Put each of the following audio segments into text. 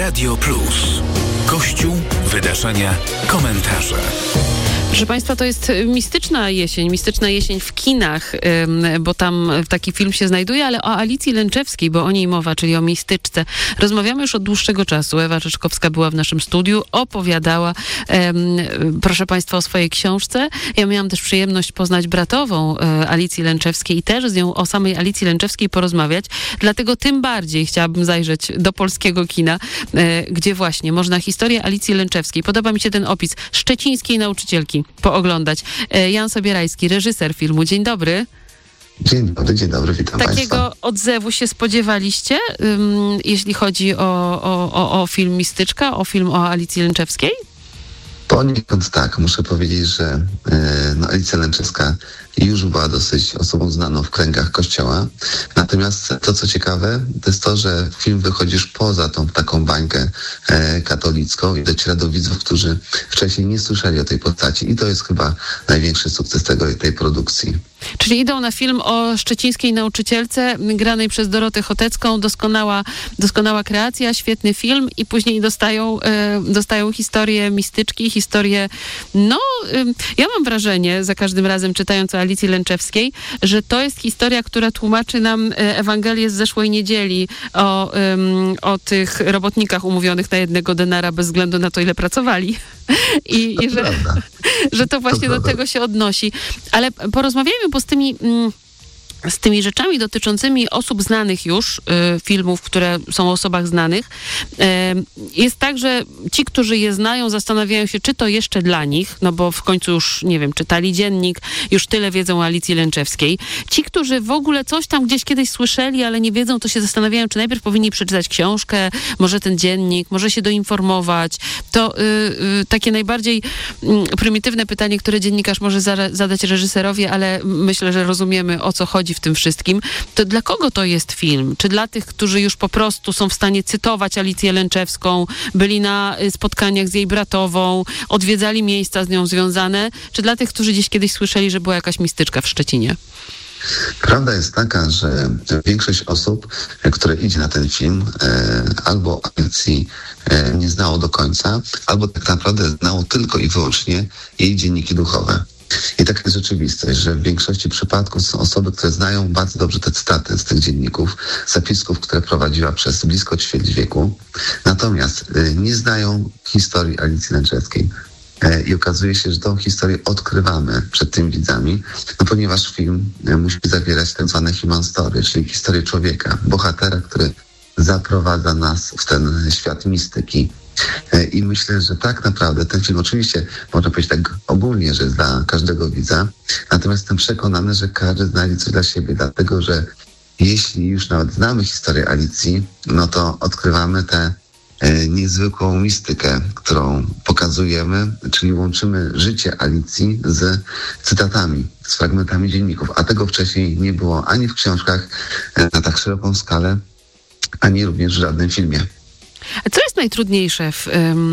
Radio Plus. Kościół, wydarzenia, komentarze. Proszę Państwa, to jest mistyczna jesień w kinach, bo tam taki film się znajduje, ale o Alicji Lęczewskiej, bo o niej mowa, czyli o mistyczce. Rozmawiamy już od dłuższego czasu. Ewa Rzeczkowska była w naszym studiu, opowiadała, proszę Państwa, o swojej książce. Ja miałam też przyjemność poznać bratową Alicji Lęczewskiej i też z nią o samej Alicji Lęczewskiej porozmawiać. Dlatego tym bardziej chciałabym zajrzeć do polskiego kina, gdzie właśnie można historię Alicji Lęczewskiej, podoba mi się ten opis, szczecińskiej nauczycielki, pooglądać. Jan Sobierajski, reżyser filmu. Dzień dobry. Dzień dobry, witam Państwa. Takiego odzewu się spodziewaliście, jeśli chodzi o film Mistyczka, o film o Alicji Lęczewskiej? Poniekąd tak. Muszę powiedzieć, że Alicja Lęczewska już była dosyć osobą znaną w kręgach Kościoła. Natomiast to, co ciekawe, to jest to, że film wychodzi już poza tą taką bańkę katolicką i dociera do widzów, którzy wcześniej nie słyszeli o tej postaci. I to jest chyba największy sukces tej produkcji. Czyli idą na film o szczecińskiej nauczycielce granej przez Dorotę Chotecką. Doskonała kreacja, świetny film i później dostają historię mistyczki, historię... ja mam wrażenie, za każdym razem czytając o Alicji Lęczewskiej, że to jest historia, która tłumaczy nam Ewangelię z zeszłej niedzieli o tych robotnikach umówionych na 1 denara bez względu na to, ile pracowali. I że to właśnie do tego się odnosi. Ale porozmawiajmy, bo z tymi rzeczami dotyczącymi osób znanych już, filmów, które są o osobach znanych, jest tak, że ci, którzy je znają, zastanawiają się, czy to jeszcze dla nich, no bo w końcu już, nie wiem, czytali dziennik, już tyle wiedzą o Alicji Lęczewskiej. Ci, którzy w ogóle coś tam gdzieś kiedyś słyszeli, ale nie wiedzą, to się zastanawiają, czy najpierw powinni przeczytać książkę, może ten dziennik, może się doinformować. To takie najbardziej prymitywne pytanie, które dziennikarz może zadać reżyserowi, ale myślę, że rozumiemy, o co chodzi w tym wszystkim, to dla kogo to jest film? Czy dla tych, którzy już po prostu są w stanie cytować Alicję Lęczewską, byli na spotkaniach z jej bratową, odwiedzali miejsca z nią związane, czy dla tych, którzy gdzieś kiedyś słyszeli, że była jakaś mistyczka w Szczecinie? Prawda jest taka, że większość osób, które idzie na ten film, albo Alicji nie znało do końca, albo tak naprawdę znało tylko i wyłącznie jej dzienniki duchowe. I taka jest rzeczywistość, że w większości przypadków są osoby, które znają bardzo dobrze te cytaty z tych dzienników, zapisków, które prowadziła przez blisko ćwierć wieku, natomiast nie znają historii Alicji Lęczewskiej. I okazuje się, że tą historię odkrywamy przed tymi widzami, ponieważ film musi zawierać tak zwane human story, czyli historię człowieka, bohatera, który zaprowadza nas w ten świat mistyki. I myślę, że tak naprawdę ten film, oczywiście można powiedzieć tak ogólnie, że jest dla każdego widza, natomiast jestem przekonany, że każdy znajdzie coś dla siebie, dlatego że jeśli już nawet znamy historię Alicji, no to odkrywamy tę niezwykłą mistykę, którą pokazujemy, czyli łączymy życie Alicji z cytatami, z fragmentami dzienników, a tego wcześniej nie było ani w książkach na tak szeroką skalę, ani również w żadnym filmie. A co jest najtrudniejsze w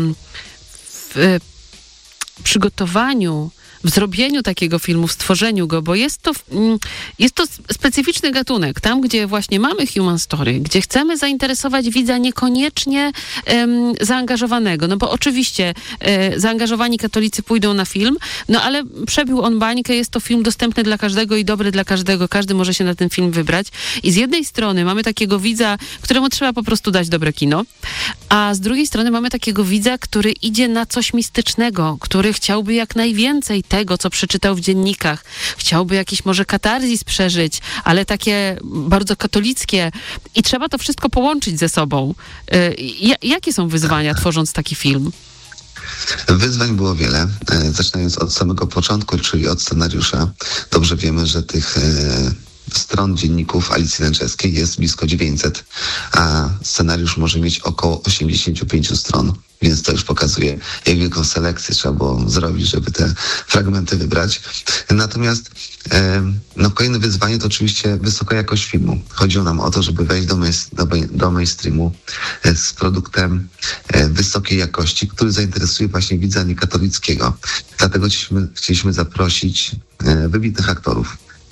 przygotowaniu, w zrobieniu takiego filmu, w stworzeniu go, bo jest to specyficzny gatunek. Tam, gdzie właśnie mamy human story, gdzie chcemy zainteresować widza niekoniecznie zaangażowanego, no bo oczywiście zaangażowani katolicy pójdą na film, no ale przebił on bańkę, jest to film dostępny dla każdego i dobry dla każdego, każdy może się na ten film wybrać. I z jednej strony mamy takiego widza, któremu trzeba po prostu dać dobre kino, a z drugiej strony mamy takiego widza, który idzie na coś mistycznego, który chciałby jak najwięcej tego, co przeczytał w dziennikach. Chciałby jakiś może katarzis przeżyć, ale takie bardzo katolickie. I trzeba to wszystko połączyć ze sobą. Jakie są wyzwania, tworząc taki film? Wyzwań było wiele, zaczynając od samego początku, czyli od scenariusza. Dobrze wiemy, że tych stron dzienników Alicji Lęczewskiej jest blisko 900, a scenariusz może mieć około 85 stron, więc to już pokazuje, jak wielką selekcję trzeba było zrobić, żeby te fragmenty wybrać. Natomiast kolejne wyzwanie to oczywiście wysoka jakość filmu. Chodziło nam o to, żeby wejść do mainstreamu z produktem wysokiej jakości, który zainteresuje właśnie widza niekatolickiego. Dlatego chcieliśmy zaprosić wybitnych aktorów.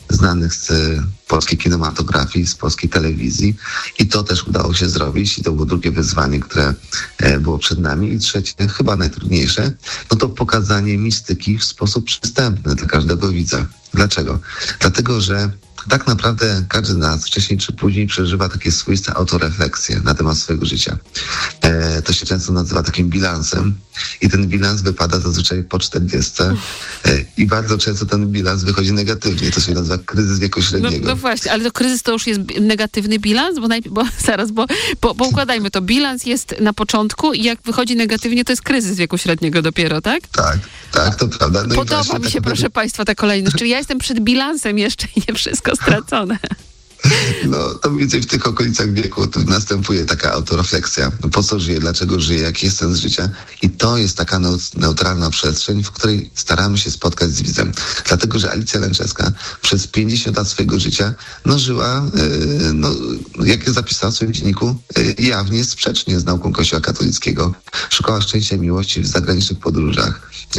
znanych z polskiej kinematografii, z polskiej telewizji i to też udało się zrobić i to było drugie wyzwanie, które było przed nami i trzecie, chyba najtrudniejsze, no to pokazanie mistyki w sposób przystępny dla każdego widza. Dlaczego? Dlatego, że tak naprawdę każdy z nas wcześniej czy później przeżywa takie swoiste autorefleksje na temat swojego życia. To się często nazywa takim bilansem i ten bilans wypada zazwyczaj po 40 i bardzo często ten bilans wychodzi negatywnie. To się nazywa kryzys wieku średniego. No właśnie, ale to kryzys to już jest negatywny bilans? Bo układajmy to. Bilans jest na początku i jak wychodzi negatywnie, to jest kryzys wieku średniego dopiero, tak? Tak, to prawda. No podoba mi się, proszę państwa, ta kolejność. Czyli ja jestem przed bilansem jeszcze i nie wszystko stracone. No, to mniej więcej w tych okolicach wieku to następuje taka autorefleksja. Po co żyję, dlaczego żyję, jaki jest sens życia? I to jest taka neutralna przestrzeń, w której staramy się spotkać z widzem. Dlatego, że Alicja Lęczewska przez 50 lat swojego życia żyła, jak zapisała w swoim dzienniku, jawnie sprzecznie z nauką Kościoła katolickiego. Szukała szczęścia i miłości w zagranicznych podróżach.